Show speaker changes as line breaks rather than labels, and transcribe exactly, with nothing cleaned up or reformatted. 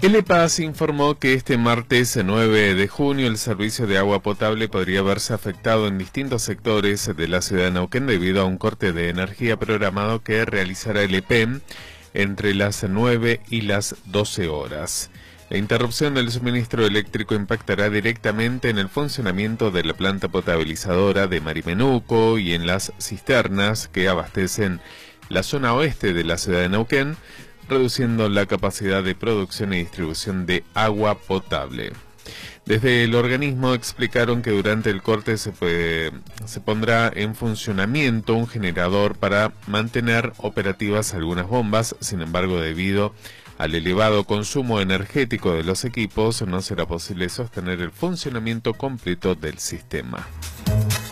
El E P A S informó que este martes nueve de junio el servicio de agua potable podría verse afectado en distintos sectores de la ciudad de Neuquén debido a un corte de energía programado que realizará el E P E M entre las nueve y las doce horas. La interrupción del suministro eléctrico impactará directamente en el funcionamiento de la planta potabilizadora de Marimenuco y en las cisternas que abastecen la zona oeste de la ciudad de Neuquén, reduciendo la capacidad de producción y distribución de agua potable. Desde el organismo explicaron que durante el corte se, puede, se pondrá en funcionamiento un generador para mantener operativas algunas bombas. Sin embargo, debido al elevado consumo energético de los equipos, no será posible sostener el funcionamiento completo del sistema.